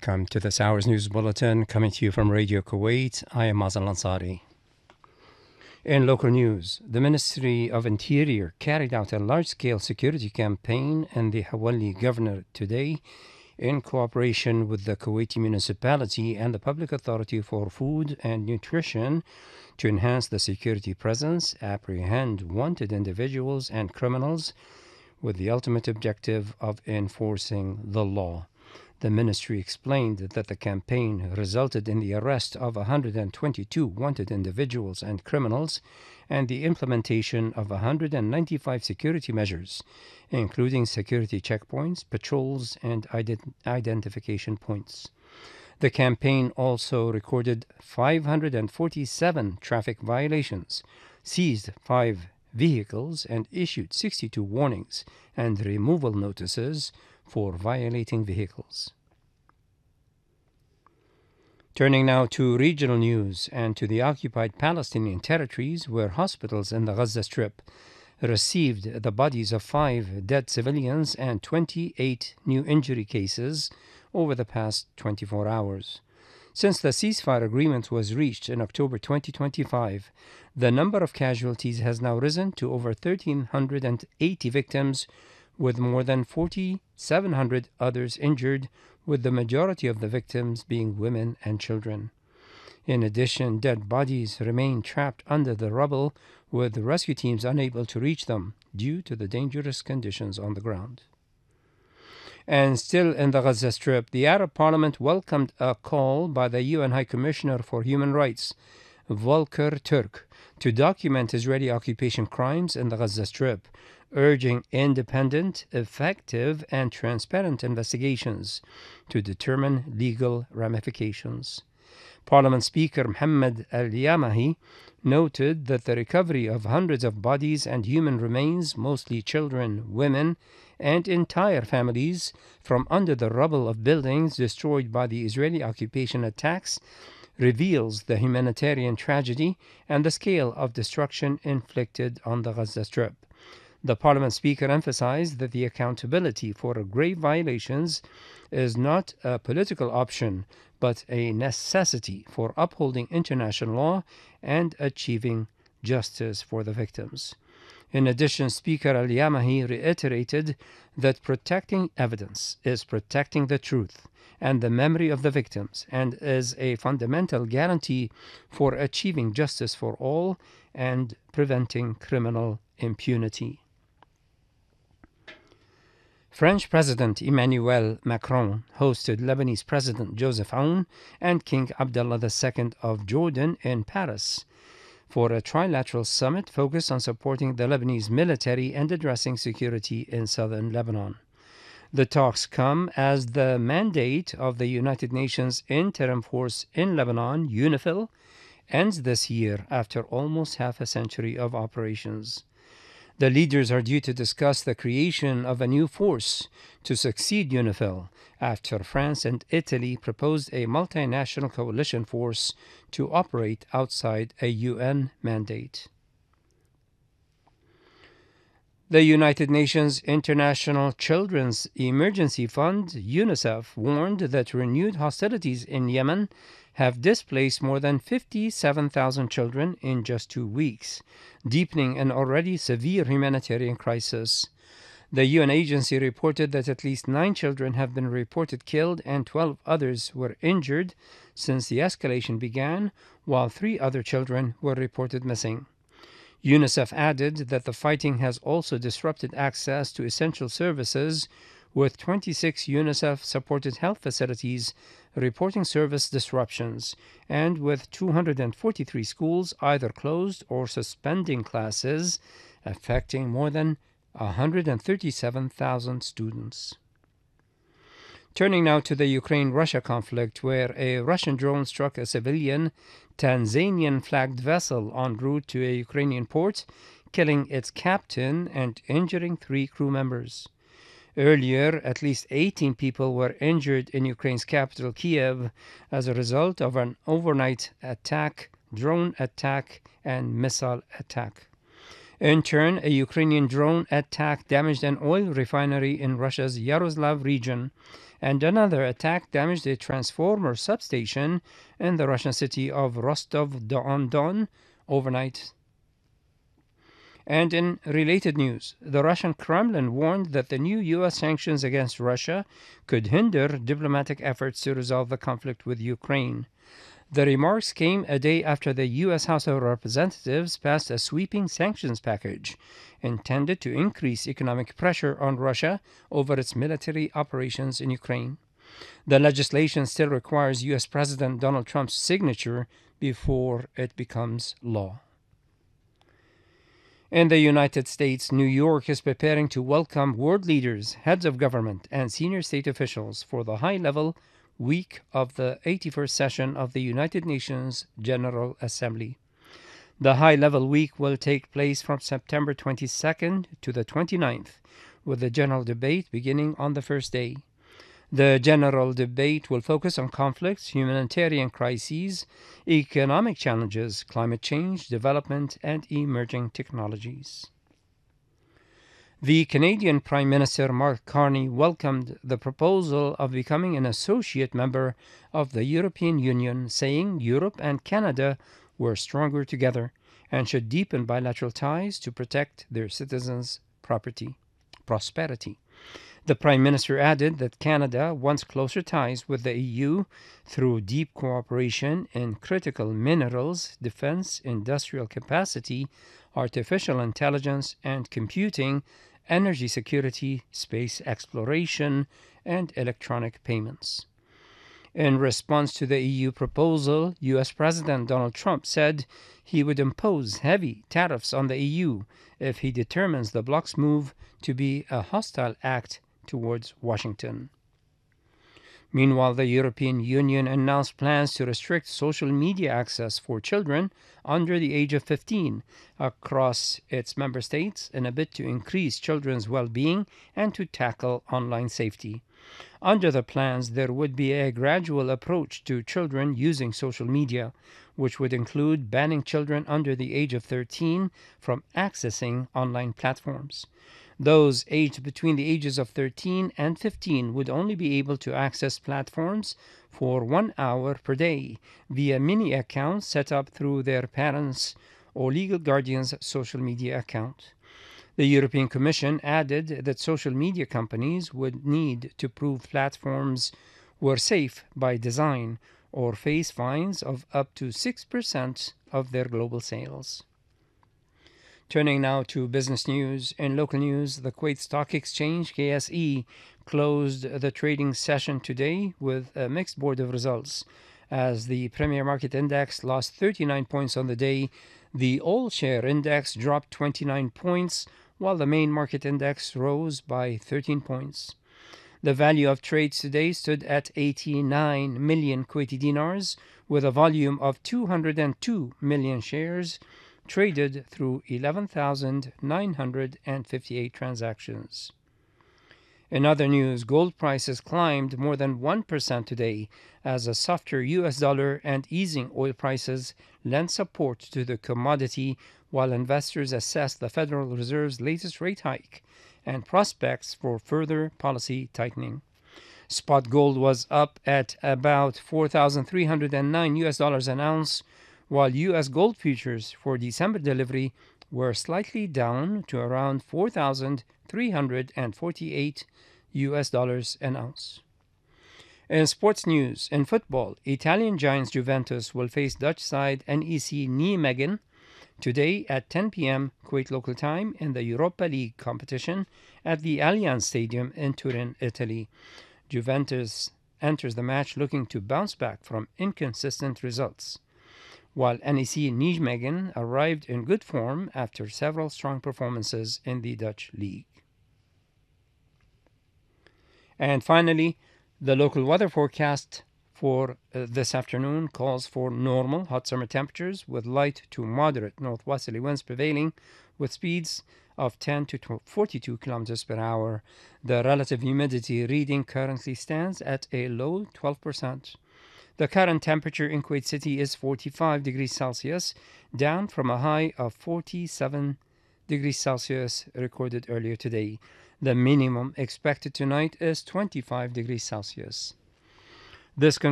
Welcome to this hour's news bulletin coming to you from Radio Kuwait. I am Mazal Ansari. In local news, the Ministry of Interior carried out a large-scale security campaign in the Hawali Governorate today in cooperation with the Kuwaiti municipality and the Public Authority for Food and Nutrition to enhance the security presence, apprehend wanted individuals and criminals with the ultimate objective of enforcing the law. The ministry explained that the campaign resulted in the arrest of 122 wanted individuals and criminals and the implementation of 195 security measures, including security checkpoints, patrols, and identification points. The campaign also recorded 547 traffic violations, seized 5 vehicles, and issued 62 warnings and removal notices for violating vehicles. Turning now to regional news and to the occupied Palestinian territories, where hospitals in the Gaza Strip received the bodies of 5 dead civilians and 28 new injury cases over the past 24 hours. Since the ceasefire agreement was reached in October 2025, the number of casualties has now risen to over 1,380 victims, with more than 4,700 others injured, with the majority of the victims being women and children. In addition, dead bodies remain trapped under the rubble, with rescue teams unable to reach them due to the dangerous conditions on the ground. And still in the Gaza Strip, the Arab Parliament welcomed a call by the UN High Commissioner for Human Rights, Volker Turk, to document Israeli occupation crimes in the Gaza Strip, urging independent, effective, and transparent investigations to determine legal ramifications. Parliament Speaker Mohammed Al-Yamahi noted that the recovery of hundreds of bodies and human remains, mostly children, women, and entire families, from under the rubble of buildings destroyed by the Israeli occupation attacks reveals the humanitarian tragedy and the scale of destruction inflicted on the Gaza Strip. The Parliament Speaker emphasized that the accountability for grave violations is not a political option, but a necessity for upholding international law and achieving justice for the victims. In addition, Speaker Al-Yamahi reiterated that protecting evidence is protecting the truth and the memory of the victims, and is a fundamental guarantee for achieving justice for all and preventing criminal impunity. French President Emmanuel Macron hosted Lebanese President Joseph Aoun and King Abdullah II of Jordan in Paris for a trilateral summit focused on supporting the Lebanese military and addressing security in southern Lebanon. The talks come as the mandate of the United Nations Interim Force in Lebanon, UNIFIL, ends this year after almost half a century of operations. The leaders are due to discuss the creation of a new force to succeed UNIFIL after France and Italy proposed a multinational coalition force to operate outside a UN mandate. The United Nations International Children's Emergency Fund, UNICEF, warned that renewed hostilities in Yemen have displaced more than 57,000 children in just 2 weeks, deepening an already severe humanitarian crisis. The UN agency reported that at least 9 children have been reported killed and 12 others were injured since the escalation began, while 3 other children were reported missing. UNICEF added that the fighting has also disrupted access to essential services, with 26 UNICEF-supported health facilities reporting service disruptions, and with 243 schools either closed or suspending classes, affecting more than 137,000 students. Turning now to the Ukraine-Russia conflict, where a Russian drone struck a civilian Tanzanian-flagged vessel en route to a Ukrainian port, killing its captain and injuring 3 crew members. Earlier, at least 18 people were injured in Ukraine's capital, Kiev, as a result of an overnight attack, drone attack, and missile attack. In turn, a Ukrainian drone attack damaged an oil refinery in Russia's Yaroslav region and another attack damaged a transformer substation in the Russian city of Rostov-on-Don overnight. And in related news, the Russian Kremlin warned that the new U.S. sanctions against Russia could hinder diplomatic efforts to resolve the conflict with Ukraine. The remarks came a day after the U.S. House of Representatives passed a sweeping sanctions package intended to increase economic pressure on Russia over its military operations in Ukraine. The legislation still requires U.S. President Donald Trump's signature before it becomes law. In the United States, New York is preparing to welcome world leaders, heads of government, and senior state officials for the high-level week of the 81st session of the United Nations General Assembly. The high-level week will take place from September 22nd to the 29th, with the general debate beginning on the first day. The general debate will focus on conflicts, humanitarian crises, economic challenges, climate change, development, and emerging technologies. The Canadian Prime Minister Mark Carney welcomed the proposal of becoming an associate member of the European Union, saying Europe and Canada were stronger together and should deepen bilateral ties to protect their citizens' prosperity. The Prime Minister added that Canada wants closer ties with the EU through deep cooperation in critical minerals, defense, industrial capacity, artificial intelligence and computing, energy security, space exploration, and electronic payments. In response to the EU proposal, U.S. President Donald Trump said he would impose heavy tariffs on the EU if he determines the bloc's move to be a hostile act towards Washington. Meanwhile, the European Union announced plans to restrict social media access for children under the age of 15 across its member states in a bid to increase children's well-being and to tackle online safety. Under the plans, there would be a gradual approach to children using social media, which would include banning children under the age of 13 from accessing online platforms. Those aged between the ages of 13 and 15 would only be able to access platforms for 1 hour per day via mini accounts set up through their parents' or legal guardian's social media account. The European Commission added that social media companies would need to prove platforms were safe by design or face fines of up to 6% of their global sales. Turning now to business news. In local news, the Kuwait Stock Exchange, KSE, closed the trading session today with a mixed board of results. As the Premier Market Index lost 39 points on the day, the All-Share Index dropped 29 points, while the main market index rose by 13 points. The value of trades today stood at 89 million Kuwaiti dinars, with a volume of 202 million shares traded through 11,958 transactions. In other news, gold prices climbed more than 1% today as a softer U.S. dollar and easing oil prices lent support to the commodity while investors assess the Federal Reserve's latest rate hike and prospects for further policy tightening. Spot gold was up at about $4,309 an ounce, while U.S. gold futures for December delivery were slightly down to around $4,348 an ounce. In sports news, in football, Italian giants Juventus will face Dutch side NEC Nijmegen today at 10 p.m. Kuwait local time in the Europa League competition at the Allianz Stadium in Turin, Italy. Juventus enters the match looking to bounce back from inconsistent results, while NEC Nijmegen arrived in good form after several strong performances in the Dutch league. And finally, the local weather forecast for this afternoon calls for normal hot summer temperatures with light to moderate northwesterly winds prevailing with speeds of 10 to 42 kilometers per hour. The relative humidity reading currently stands at a low 12%. The current temperature in Kuwait City is 45 degrees Celsius, down from a high of 47 degrees Celsius recorded earlier today. The minimum expected tonight is 25 degrees Celsius. This